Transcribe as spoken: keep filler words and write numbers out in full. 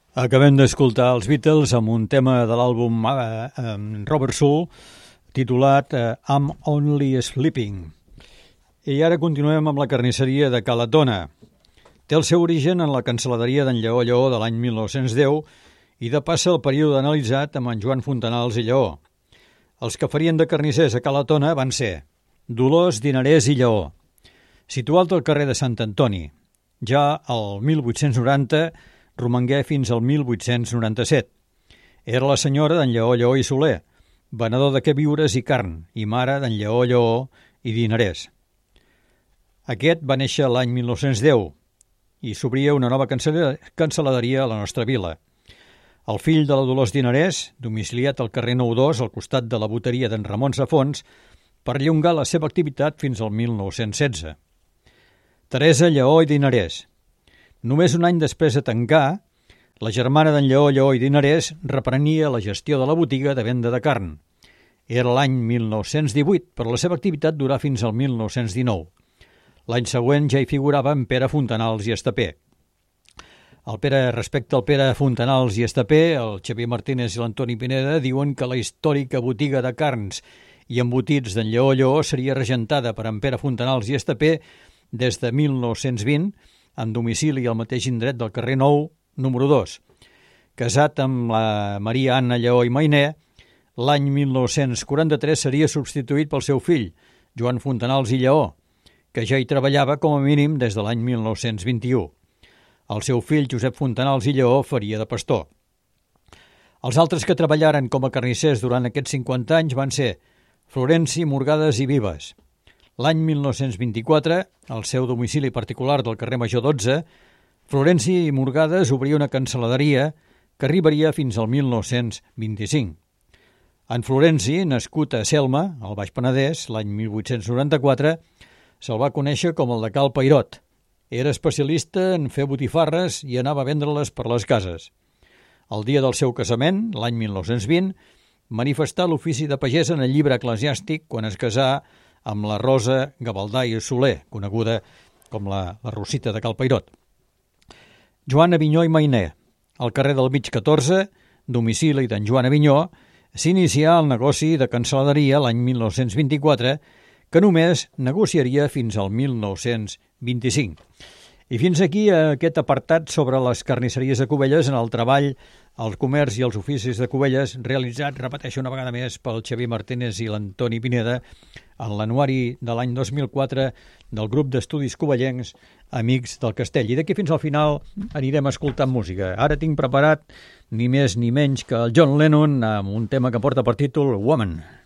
Acabem d'escoltar els Beatles amb un tema de l'àlbum eh, Robert Soul titulat eh, I'm Only Sleeping. I ara continuem amb la carnisseria de Ca Letona. Té el seu origen en la cancel·laderia d'en Lleó Lleó de l'any mil nou-cents deu i de passa el període analitzat amb en Joan Fontanals i Lleó. Els que farien de carnissers a Ca Letona van ser Dolors Dinarès i Lleó, situat al carrer de Sant Antoni. Ja el mil vuit-cents noranta romangué fins al mil vuit-cents noranta-set. Era la senyora d'en Lleó Lleó i Soler, venedor de queviures i carn, i mare d'en Lleó Lleó i Dinarès. Aquest va néixer l'any mil nou-cents deu i s'obria una nova cancel·laderia a la nostra vila. El fill de la Dolors Dinarès, domiciliat al carrer nou dos, al costat de la boteria d'en Ramon Safons, perllongà la seva activitat fins al mil nou-cents setze. Teresa Lleó i Dinarès. Només un any després de tancar, la germana d'en Lleó Lleó i Dinarès reprenia la gestió de la botiga de venda de carn. Era l'any mil nou-cents divuit, però la seva activitat durà fins al mil nou-cents dinou. L'any següent ja hi figurava en Pere Fontanals i Estapé. El Pere, respecte al Pere Fontanals i Estapé, el Xavier Martínez i l'Antoni Pineda diuen que la històrica botiga de carns i embotits d'en Lleó Lleó seria regentada per en Pere Fontanals i Estapé des de mil nou-cents vint, en domicili al mateix indret del carrer nou, número dos. Casat amb la Maria Anna Lleó i Mainé, l'any mil nou-cents quaranta-tres seria substituït pel seu fill, Joan Fontanals i Lleó, que ja hi treballava com a mínim des de l'any mil nou-cents vint-i-u. El seu fill, Josep Fontanals i Lleó, faria de pastor. Els altres que treballaren com a carnissers durant aquests cinquanta anys van ser Florenci, Morgades i Vives. L'any mil nou-cents vint-i-quatre, al seu domicili particular del carrer Major dotze, Florenci i Morgades obria una cancel·laderia que arribaria fins al mil nou-cents vint-i-cinc. En Florenci, nascut a Selma, al Baix Penedès, l'any mil vuit-cents noranta-quatre, se'l va conèixer com el de Cal Peirot. Era especialista en fer botifarres i anava a vendre-les per les cases. El dia del seu casament, l'any mil nou-cents vint, manifestà l'ofici de pagès en el llibre eclesiàstic quan es casà amb la Rosa Gavaldà i Soler, coneguda com la, la Rosita de Cal Peirot. Joan Avinyó i Mainé, al carrer del Mig catorze, domicili d'en Joan Avinyó, s'inicià el negoci de cancel·laderia l'any mil nou-cents vint-i-quatre, que només negociaria fins al mil nou-cents vint-i-cinc. I fins aquí aquest apartat sobre les carnisseries de Cubelles en el treball, el comerç i els oficis de Cubelles realitzat, repeteixo una vegada més, pel Xavier Martínez i l'Antoni Pineda en l'anuari de l'any dos mil quatre del grup d'estudis cubellencs Amics del Castell. I d'aquí fins al final anirem escoltant música. Ara tinc preparat ni més ni menys que el John Lennon amb un tema que porta per títol Woman.